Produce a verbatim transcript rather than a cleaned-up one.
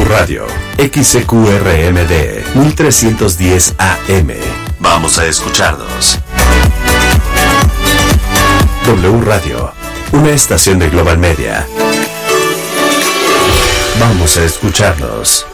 Radio, X C Q R M D, mil trescientos diez A M. Vamos a escucharnos. W Radio, una estación de Global Media. Vamos a escucharnos.